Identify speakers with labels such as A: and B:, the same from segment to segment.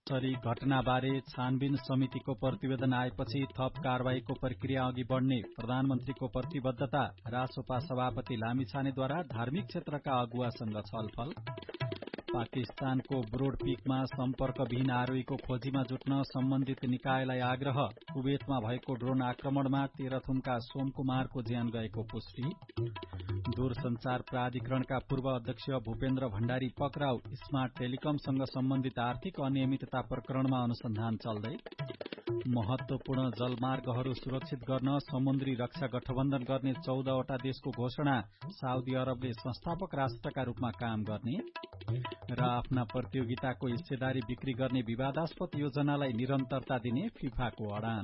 A: सुनसरी घटनाबारे छानबिन समितिको प्रतिवेदन आएपछि थप कारवाहीको प्रक्रिया अघि बढ़ने प्रधानमन्त्रीको प्रतिबद्धता। रासोपा सभापति लामिछानेद्वारा धार्मिक क्षेत्रका अगुवासँग छलफल। पाकिस्तानको ब्रोडपीकमा सम्पर्कविहीन आरोहीको खोजीमा जुट्न सम्बन्धित निकायलाई आग्रह। कुवेतमा भएको ड्रोन आक्रमणमा तेह्रथुमका सोमकुमारको ज्यान गएको पुष्टि। दूरसञ्चार प्राधिकरणका पूर्व अध्यक्ष भूपेन्द्र भण्डारी पक्राउ। स्मार्ट टेलिकमसँग सम्बन्धित आर्थिक अनियमितता प्रकरणमा अनुसन्धान चल्दै। महत्वपूर्ण जलमार्गहरू सुरक्षित गर्न समुद्री रक्षा गठबन्धन गर्ने 14वटा देशको घोषणा। साउदी अरबले संस्थापक राष्ट्रका रूपमा काम गर्ने र आफ्ना प्रतियोगिताको हिस्सेदारी बिक्री गर्ने विवादास्पद योजनालाई निरन्तरता दिने फिफाको अडान।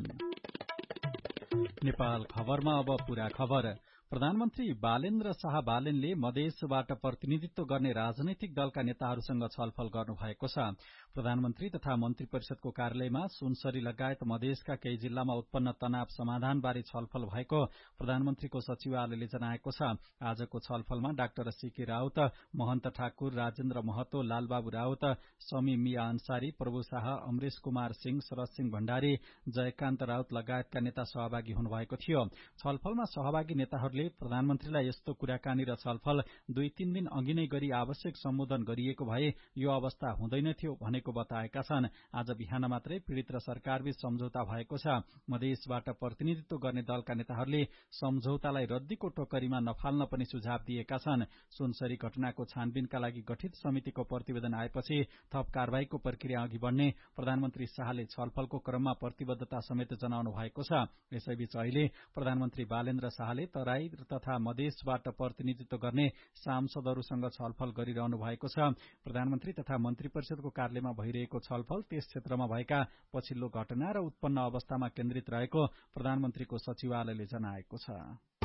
A: नेपाल खबरमा अब पूरा खबर। प्रधानमन्त्री बालेन्द्र शाह बालेनले मधेसबाट प्रतिनिधित्व गर्ने राजनैतिक दलका नेताहरूसँग छलफल गर्नुभएको छ। प्रधानमन्त्री तथा मन्त्री परिषदको कार्यालयमा सुनसरी लगायत मधेसका केही जिल्लामा उत्पन्न तनाव समाधानबारे छलफल भएको प्रधानमन्त्रीको सचिवालयले जनाएको छ। आजको छलफलमा डाक्टर सीके राउत, महन्त ठाकुर, राजेन्द्र महतो, लालबाबु राउत, समी मिया अन्सारी, प्रभु शाह, अमरेश कुमार सिंह, शरद सिंह भण्डारी, जयकान्त राउत लगायतका नेता सहभागी हुनुभएको थियो। छलफलमा सहभागी नेताहरूले प्रधानमन्त्रीलाई यस्तो कुराकानी र छलफल 2-3 दिन अघि नै गरी आवश्यक सम्बोधन गरिएको भए यो अवस्था हुँदैन थियो भनेको बताएका छन्। आज बिहान मात्रै पीड़ित र सरकारबीच सम्झौता भएको छ। मधेसबाट प्रतिनिधित्व गर्ने दलका नेताहरूले सम्झौतालाई रद्दीको टोकरीमा नफाल्न पनि सुझाव दिएका छन्। सुनसरी घटनाको छानबिनका लागि गठित समितिको प्रतिवेदन आएपछि थप कारवाहीको प्रक्रिया अघि बढ़ने प्रधानमन्त्री शाहले छलफलको क्रममा प्रतिबद्धता समेत जनाउनु भएको छ। यसैबीच अहिले प्रधानमन्त्री बालेन्द्र शाहले तराई तथा मधेसबाट प्रतिनिधित्व गर्ने सांसदहरूसँग छलफल गरिरहनु भएको छ। प्रधानमन्त्री तथा मन्त्री परिषदको कार्यालयमा भइरहेको छलफल त्यस क्षेत्रमा भएका पछिल्लो घटना र उत्पन्न अवस्थामा केन्द्रित रहेको प्रधानमन्त्रीको सचिवालयले जनाएको छ।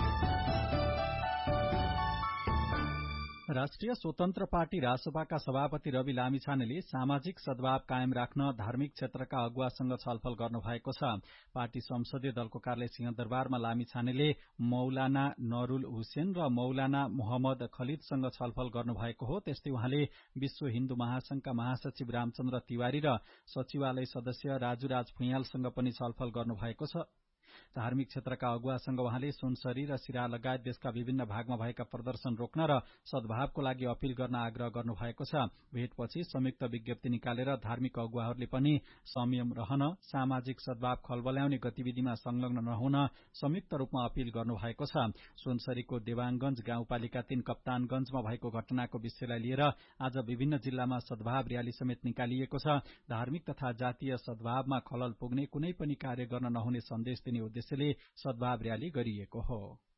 A: राष्ट्रिय स्वतन्त्र पार्टी रासपाका सभापति रवि लामिछानेले सामाजिक सद्भाव कायम राख्न धार्मिक क्षेत्रका अगुवासँग छलफल गर्नुभएको छ। पार्टी संसदीय दलको कार्यालय सिंहदरबारमा लामिछानेले मौलाना नरूल हुसेन र मौलाना मोहम्मद खलिदसँग छलफल गर्नुभएको हो। त्यस्तै उहाँले विश्व हिन्दू महासंघका महासचिव रामचन्द्र तिवारी र सचिवालय सदस्य राजुराज भुइयालसँग पनि छलफल गर्नुभएको छ। धार्मिक क्षेत्रका अगुवासँग उहाँले सुनसरी र सिराहा लगायत देशका विभिन्न भागमा भएका प्रदर्शन रोक्न र सद्भावको लागि अपील गर्न आग्रह गर्नुभएको छ। भेटपछि संयुक्त विज्ञप्ति निकालेर धार्मिक अगुवाहरूले पनि संयम रहन, सामाजिक सद्भाव खलबल्याउने गतिविधिमा संलग्न नहुन संयुक्त रूपमा अपील गर्नुभएको छ। सुनसरीको देवाङगंज गाउँपालिका 3 कप्तानगंजमा भएको घटनाको विषयलाई लिएर आज विभिन्न जिल्लामा सद्भाव रयाली समेत निकालिएको छ। धार्मिक तथा जातीय सद्भावमा खलल पुग्ने कुनै पनि कार्य गर्न नहुने सन्देश दिने उद्देश्यले सद्भाव रयाली गरिएको हो।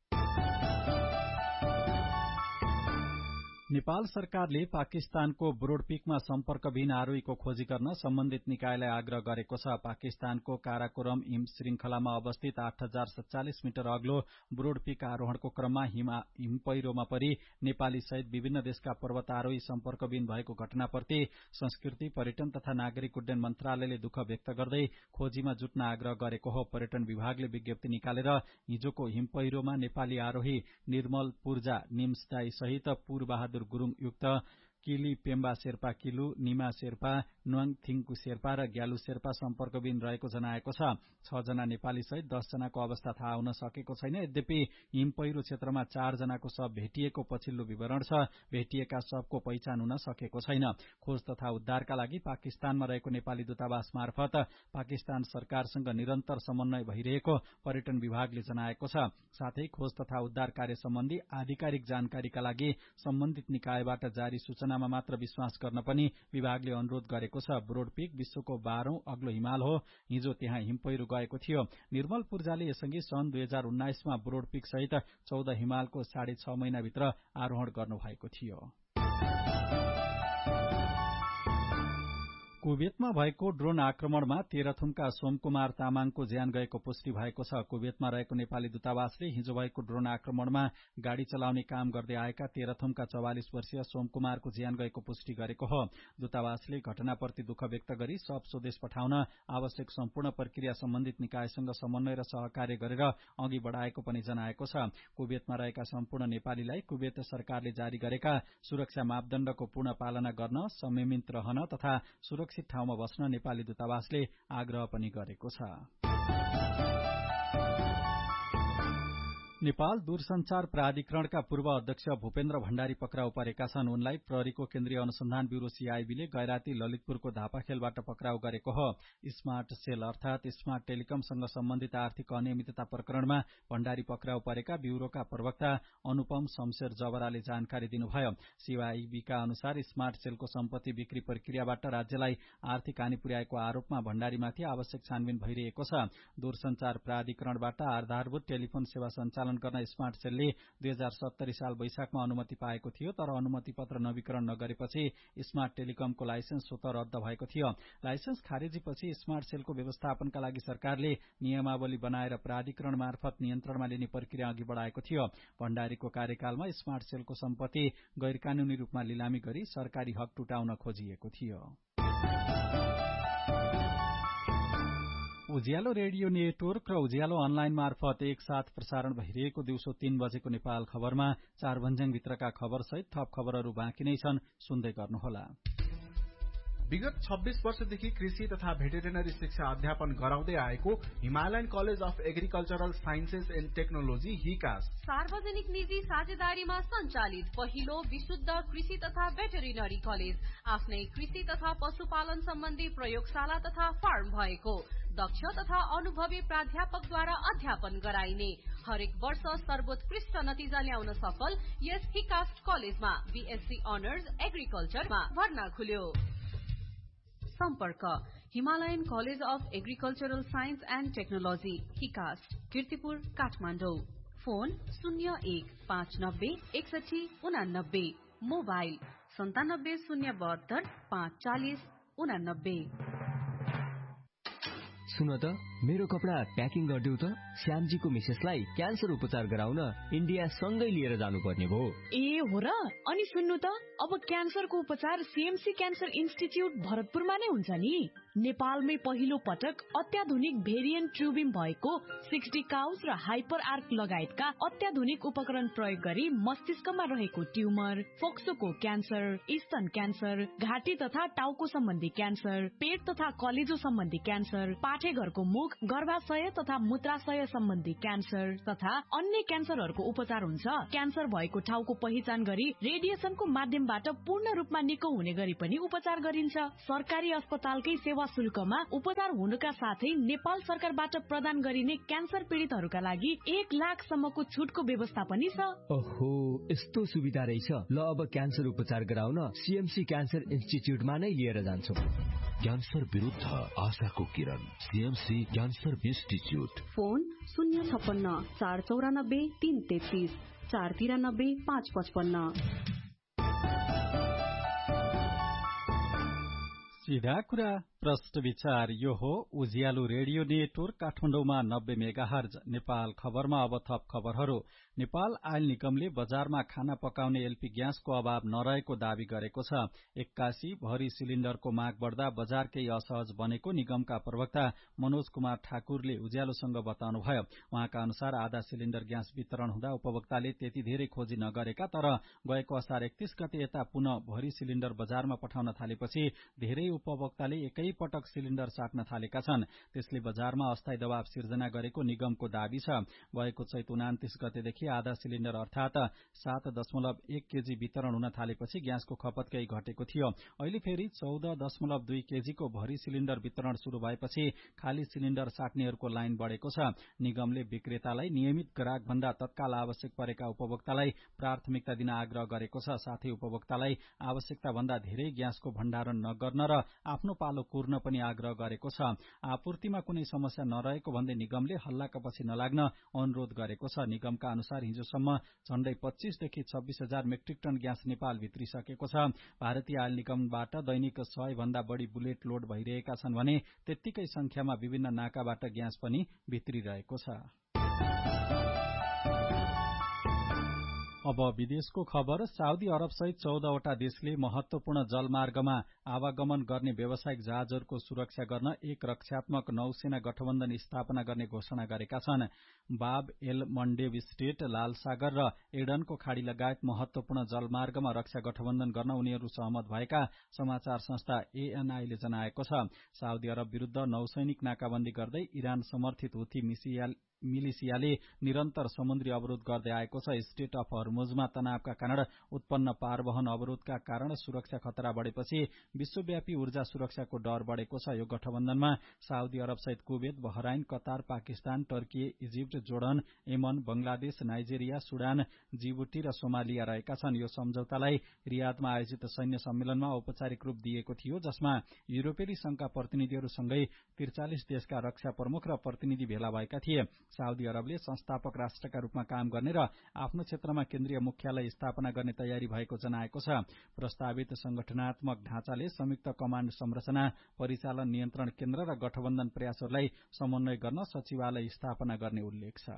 A: नेपाल सरकारले पाकिस्तानको ब्रोडपीकमा सम्पर्कविहीन आरोहीको खोजी गर्न सम्बन्धित निकायलाई आग्रह गरेको छ। पाकिस्तानको काराकोरम हिम श्रृंखलामा अवस्थित 8047 मिटर अग्लो ब्रोडपीक आरोहणको क्रममा हिम पहिरोमा परि नेपाली सहित विभिन्न देशका पर्वतारोही सम्पर्कविहीन भएको घटनाप्रति संस्कृति, पर्यटन तथा नागरिक उड्डयन मन्त्रालयले दुःख व्यक्त गर्दै खोजीमा जुट्न आग्रह गरेको हो। पर्यटन विभागले विज्ञप्ति निकालेर हिजोको हिम पहिरोमा नेपाली आरोही निर्मल पूर्जा निम्सदाई सहित पूर्वबहादुर गुरुङ युक्त किली पेम्बा शेर्पा किलु, निमा शेर्पा, नुवाङ थिङकु शेर्पा र ग्यालु शेर्पा सम्पर्कविहीन रहेको जनाएको छ। 6 जना नेपाली सहित 10 जनाको अवस्था थाहा हुन सकेको छैन। यद्यपि हिम पहिरो क्षेत्रमा 4 जनाको शव भेटिएको पछिल्लो विवरण छ। भेटिएका शवको पहिचान हुन सकेको छैन। खोज तथा उद्धारका लागि पाकिस्तानमा रहेको नेपाली दूतावास मार्फत पाकिस्तान सरकारसँग निरन्तर समन्वय भइरहेको पर्यटन विभागले जनाएको छ। साथै खोज तथा उद्धार कार्य सम्बन्धी आधिकारिक जानकारीका लागि सम्बन्धित निकायबाट जारी सूचना मात्र विश्वास गर्न पनि विभागले अनुरोध गरेको छ। ब्रोडपीक विश्वको 12औं अग्लो हिमाल हो। हिजो त्यहाँ हिम पहिरो गएको थियो। निर्मल पूर्जाले यसअघि सन् 2019 मा ब्रोडपीक सहित 14 हिमालको 6.5 महिनाभित्र आरोहण गर्नुभएको थियो। कुवेतमा भएको ड्रोन आक्रमणमा तेह्रथुमका सोमकुमार तामाङको ज्यान गएको पुष्टि भएको छ। कुवेतमा रहेको नेपाली दूतावासले हिजो भएको ड्रोन आक्रमणमा गाड़ी चलाउने काम गर्दै आएका तेह्रथुमका 44 वर्षीय सोमकुमारको ज्यान गएको पुष्टि गरेको हो। दूतावासले घटनाप्रति दुःख व्यक्त गरी शव स्वदेश पठाउन आवश्यक सम्पूर्ण प्रक्रिया सम्बन्धित निकायसँग समन्वय र सहकार्य गरेर अघि बढ़ाएको पनि जनाएको छ। कुवेतमा रहेका सम्पूर्ण नेपालीलाई कुवेत सरकारले जारी गरेका सुरक्षा मापदण्डको पूर्ण पालना गर्न, संयमित रहन तथा सुरक्षा सुरक्षित ठाउँमा बस्न नेपाली दूतावासले आग्रह पनि गरेको छ। नेपाल दूरसञ्चार प्राधिकरणका पूर्व अध्यक्ष भूपेन्द्र भण्डारी पक्राउ परेका छन्। उनलाई प्रहरीको केन्द्रीय अनुसन्धान ब्यूरो सीआईबीले गैराती ललितपुरको धापाखेलबाट पक्राउ गरेको हो। स्मार्ट सेल अर्थात स्मार्ट टेलिकमसँग सम्बन्धित आर्थिक अनियमितता प्रकरणमा भण्डारी पक्राउ परेका ब्यूरोका प्रवक्ता अनुपम शमशेर जबराले जानकारी दिनुभयो। सीआईबीका अनुसार स्मार्ट सेलको सम्पत्ति बिक्री प्रक्रियाबाट राज्यलाई आर्थिक हानि पुर्याएको आरोपमा भण्डारीमाथि आवश्यक छानबिन भइरहेको छ। दूरसञ्चार प्राधिकरणबाट आधारभूत टेलिफोन सेवा सञ्चालन गर्न स्मार्ट सेलले 2070 साल वैशाखमा अनुमति पाएको थियो, तर अनुमति पत्र नवीकरण नगरेपछि स्मार्ट टेलिकमको लाइसेन्स स्वतः रद्द भएको थियो। लाइसेन्स खारेजीपछि स्मार्ट सेलको व्यवस्थापनका लागि सरकारले नियमावली बनाएर प्राधिकरण मार्फत नियन्त्रणमा लिने प्रक्रिया अघि बढाएको थियो। भण्डारीको कार्यकालमा स्मार्ट सेलको सम्पत्ति गैरकानूनी रूपमा लिलामी गरी सरकारी हक टुटाउन खोजिएको थियो। उज्यालो रेडियो नेटवर्क र उज्यालो अनलाइन मार्फत एकसाथ प्रसारण भइरहेको दिउँसो 3 बजेको नेपाल खबरमा 4 भन्ज्याङभित्रका खबरसहित थप खबरहरू बाँकी नै छन्, सुन्दै गर्नुहोला।
B: विगत 26 वर्षदेखि कृषि तथा भेटेरिनरी शिक्षा अध्यापन गराउँदै आएको Himalayan college of agricultural sciences and technology हिकास
C: सार्वजनिक निजी साझेदारीमा सञ्चालित पहिलो विशुद्ध कृषि तथा भेटेरिनरी कलेज, आफ्नै कृषि तथा पशुपालन सम्बन्धी प्रयोगशाला तथा फार्म भएको, दक्ष तथा अनुभवी प्राध्यापकद्वारा अध्यापन गराइने, हरेक वर्ष सर्वोत्कृष्ट नतिजा ल्याउन सफल यस हिकास कलेजमा बीएससी अनर्स एग्रिकल्चरमा भर्ना खुल्यो। सम्पर्क Himalayan college of agricultural science and technology हिकास, Kirtipur, Kathmandu. Phone 01596189, mobile 9702 540 89।
D: सुन त, मेरो कपडा प्याकिङ गरिदेऊ त। श्यामजीको मिसेसलाई क्यान्सर उपचार गराउन इन्डिया सँगै लिएर जानुपर्ने भयो।
E: ए हो र? अनि सुन्नु त, अब क्यान्सरको उपचार सीएमसी क्यान्सर इन्स्टिच्युट भरतपुरमा नै हुन्छ नि। नेपालमै पहिलो पटक अत्याधुनिक भेरिएन्ट ट्युबिम भएको 60 काउस र हाइपर आर्क लगायतका अत्याधुनिक उपकरण प्रयोग गरी मस्तिष्कमा रहेको ट्युमर, फोक्सोको क्यान्सर, स्तन क्यान्सर, घाँटी तथा टाउको सम्बन्धी क्यान्सर, पेट तथा कलेजो सम्बन्धी क्यान्सर, पाठेघरको मुख, गर्भाशय तथा मूत्राशय सम्बन्धी क्यान्सर तथा अन्य क्यान्सरहरूको उपचार हुन्छ। क्यान्सर भएको ठाउँको पहिचान गरी रेडिएसनको माध्यमबाट पूर्ण रूपमा निको हुने गरी पनि उपचार गरिन्छ। सरकारी अस्पतालकै सेवा शुल्कमा उपचार हुनुका साथै नेपाल सरकारबाट प्रदान गरिने क्यान्सर पीडितहरूका लागि 1 लाखसम्मको छुटको व्यवस्था पनि छ।
D: ओहो, यस्तो सुविधा रहेछ। ल, अब क्यान्सर उपचार गराउन सीएमसी क्यान्सर इन्स्टिच्युटमा नै लिएर जान्छौँ।
F: क्यान्सर विरुद्ध आशाको किरण, सीएमसी क्यान्सर इन्स्टिच्युट।
C: फोन 056 494 333 493 555।
A: सीधा कुरा प्रश्न विचार। यो हो उज्यालो रेडियो नेटवर्क काठमाडौँमा 90 मेगाहर्ज। नेपाल खबरमा अब थप खबरहरू। नेपाल आयल निगमले बजारमा खाना पकाउने एलपी ग्यासको अभाव नरहेको दावी गरेको छ। 81 भरी सिलिण्डरको माग बढ्दा बजार केही असहज बनेको निगमका प्रवक्ता मनोज कुमार ठाकुरले उज्यालोसँग बताउनुभयो। उहाँका अनुसार आधा सिलिण्डर ग्यास वितरण हुँदा उपभोक्ताले त्यति धेरै खोजी नगरेका, तर गएको असार 31 गते यता पुनः भरी सिलिण्डर बजारमा पठाउन थालेपछि धेरै उपभोक्ताले एकै पटक सिलिण्डर साट्न थालेका छन्। त्यसले बजारमा अस्थायी दबाव सिर्जना गरेको निगमको दावी छ। गएको चैत 29 गतेदेखि आधा सिलिण्डर अर्थात 7.1 केजी वितरण हुन थालेपछि ग्यासको खपत केही घटेको थियो। अहिले फेरि 14.2 केजीको भरी सिलिण्डर वितरण शुरू भएपछि खाली सिलिण्डर साट्नेहरूको लाइन बढेको छ। निगमले विक्रेतालाई नियमित ग्राहक भन्दा तत्काल आवश्यक परेका उपभोक्तालाई प्राथमिकता दिन आग्रह गरेको छ। साथै उपभोक्तालाई आवश्यकता भन्दा धेरै ग्यासको भण्डारण नगर्न र आफ्नो पालो कुर्न पनि आग्रह गरेको छ। आपूर्तिमा कुनै समस्या नरहेको भन्दै निगमले हल्लाका पछि नलाग्न अनुरोध गरेको छ। निगमका अनुसार हिजोसम्म झण्डै 25 देखि 26,000 मेट्रिक टन ग्यास नेपाल भित्रिसकेको छ। भारतीय आयल निगमबाट दैनिक 100 भन्दा बढी बुलेट लोड भइरहेका छन् भने त्यत्तिकै संख्यामा विभिन्न नाकाबाट ग्यास पनि भित्रिरहेको छ। अब विदेशको खबर। साउदी अरब सहित 14 वटा देशले महत्वपूर्ण जलमार्गमा आवागमन गर्ने व्यावसायिक जहाजहरूको सुरक्षा गर्न एक रक्षात्मक नौसेना गठबन्धन स्थापना गर्ने घोषणा गरेका छन्। बाब एल मन्डेब स्टेट, लाल सागर र एडनको खाड़ी लगायत महत्वपूर्ण जलमार्गमा रक्षा गठबन्धन गर्न उनीहरू सहमत भएका समाचार संस्था ANI ले जनाएको छ। साउदी अरब विरूद्ध नौसैनिक नाकाबन्दी गर्दै इरान समर्थित हुथी मिलिसियाले निरन्तर समुद्री अवरोध गर्दै आएको छ। स्टेट अफ हर्मुजमा तनावका कारण उत्पन्न पारवहन अवरोधका कारण सुरक्षा खतरा बढेपछि विश्वव्यापी ऊर्जा सुरक्षाको डर बढेको छ। यो गठबन्धनमा साउदी अरब सहित Kuwait, Bahrain, Qatar, Pakistan, Turkey, Egypt, Jordan, Yemen, Bangladesh, Nigeria, Sudan, Djibouti र सोमालिया रहेका छन्। यो सम्झौतालाई रियादमा आयोजित सैन्य सम्मेलनमा औपचारिक रूप दिएको थियो, जसमा युरोपेली संघका प्रतिनिधिहरूसँगै 43 देशका रक्षा प्रमुख र प्रतिनिधि भेला भएका थिए। साउदी अरबले संस्थापक राष्ट्रका रूपमा काम गर्ने र आफ्नो क्षेत्रमा केन्द्रीय मुख्यालय स्थापना गर्ने तयारी भएको जनाएको छ। प्रस्तावित संगठनात्मक ढाँचाले संयुक्त कमाण्ड संरचना, परिचालन नियन्त्रण केन्द्र र गठबन्धन प्रयासहरूलाई समन्वय गर्न सचिवालय स्थापना गर्ने उल्लेख छ।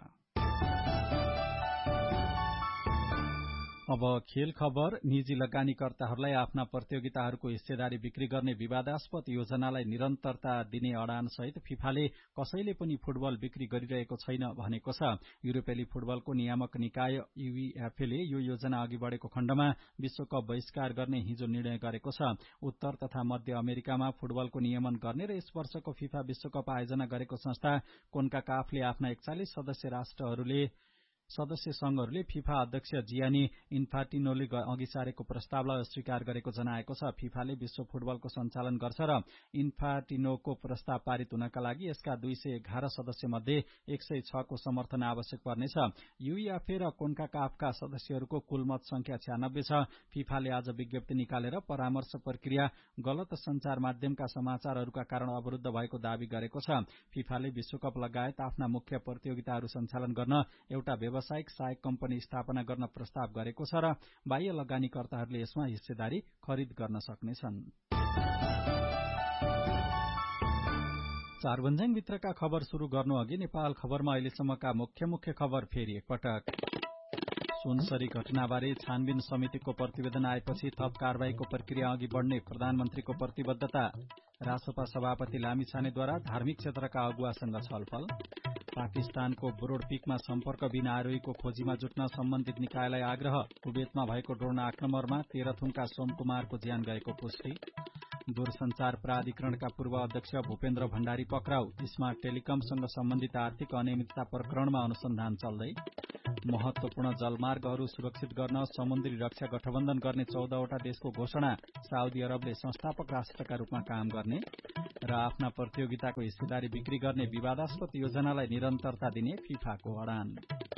A: अब खेल खबर। निजी लगानीकर्ताहरूलाई आफ्ना प्रतियोगिताहरूको हिस्सेदारी बिक्री गर्ने विवादास्पद योजनालाई निरन्तरता दिने अडान सहित फिफाले कसैले पनि फुटबल बिक्री गरिरहेको छैन भनेको छ। युरोपेली फुटबलको नियामक निकाय UEFA ले यो योजना अघि बढेको खण्डमा विश्वकप बहिष्कार गर्ने हिजो निर्णय गरेको छ। उत्तर तथा मध्य अमेरिकामा फुटबलको नियमन गर्ने र यस वर्षको फिफा विश्वकप आयोजना गरेको संस्था कोन्काकाफले आफ्ना 41 सदस्य संघहरूले फिफा अध्यक्ष जियानी इन्फान्टिनोले अघि सारेको प्रस्तावलाई अस्वीकार गरेको जनाएको छ। फिफाले विश्व फुटबलको सञ्चालन गर्छ र इन्फान्टिनोको प्रस्ताव पारित हुनका लागि यसका 211 सदस्य मध्ये 106 को समर्थन आवश्यक पर्नेछ। UEFA र कोन्काकाफका सदस्यहरूको कुल मत संख्या 96 छ। फिफाले आज विज्ञप्ति निकालेर परामर्श प्रक्रिया गलत संचार माध्यमका समाचारहरूका कारण अवरुद्ध भएको दावी गरेको छ। फिफाले विश्वकप लगायत आफ्ना मुख्य प्रतियोगिताहरू सञ्चालन गर्न एउटा व्यावसायिक सहायक कम्पनी स्थापना गर्न प्रस्ताव गरेको छ र बाह्य लगानीकर्ताहरूले यसमा हिस्सेदारी खरिद गर्न सक्नेछन्। चारभन्ज्याङभित्रका खबर शुरू गर्नु अघि नेपाल खबरमा अहिलेसम्मका मुख्य खबर फेरि एकपटक। सुनसरी घटनाबारे छानबिन समितिको प्रतिवेदन आएपछि थप कारबाहीको प्रक्रिया अघि बढ्ने प्रधानमन्त्रीको प्रतिबद्धता। रासपा सभापति लामिछानेद्वारा धार्मिक क्षेत्रका अगुवासँग छलफल। पाकिस्तानको ब्रोडपिकमा सम्पर्कबिन आरोहीको खोजीमा जुट्न सम्बन्धित निकायलाई आग्रह। कुवेतमा भएको ड्रोन आक्रमणमा तेह्रथुमका सोमकुमारको ज्यान गएको पुष्टि। दूरसञ्चार प्राधिकरणका पूर्व अध्यक्ष भूपेन्द्र भण्डारी पक्राउ। स्मार्ट टेलिकमसँग सम्बन्धित आर्थिक अनियमितता प्रकरणमा अनुसन्धान चल्दै। महत्वपूर्ण जलमार्गहरू सुरक्षित गर्न समुद्री रक्षा गठबन्धन गर्ने 14 वटा देशको घोषणा। साउदी अरबले संस्थापक राष्ट्रका रूपमा काम गर्ने र आफ्ना प्रतियोगिताको हिस्सेदारी बिक्री गर्ने विवादास्पद योजनालाई निरन्तरता दिने फिफाको अडान।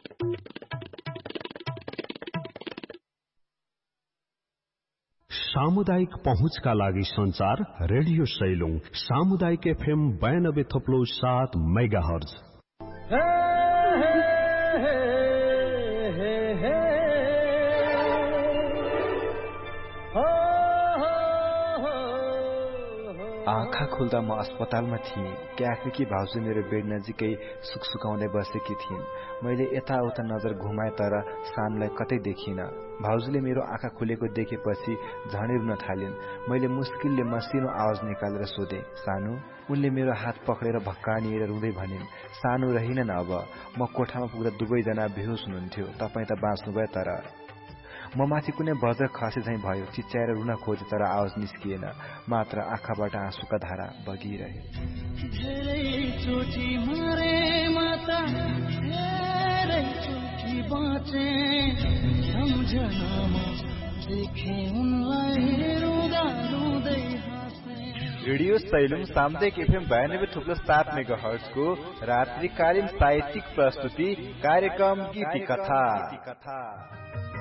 G: सामुदायिक पहुँचका लागि संचार रेडियो सैलुङ सामुदायिक FM 92.7 मेगाहर्ज।
H: आँखा खुल्दा म अस्पतालमा थिएँ। क्याफेकी भाउजू मेरो बेड नजिकै सुकसुकाउँदै बसेकी थिइन्। मैले यताउता नजर घुमाए तर सानुलाई कतै देखिन। भाउजूले मेरो आँखा खुलेको देखेपछि झनै रुन थालिन्। मैले मुस्किलले मसिनो आवाज निकालेर सोधेँ, सानु? उनले मेरो हात पक्रेर भक्कानिएर रुँदै भनिन्, सानु रहिनन् अब। म कोठामा पुग्दा दुवैजना बेहोस हुनुहुन्थ्यो। तपाईँ त बाँच्नुभयो। तर म माथि कुनै वज्र खसे झैं भयो। चिच्याएर रुन खोजे तर आवाज निस्किएन। मात्र आँखाबाट आँसुका धारा बगिरहे। रेडियो सैलुङ सामुदायिक FM 92.7 मेगाहर्जको रात्रिकालीन साहित्यिक प्रस्तुति कार्यक्रम गीति कथा।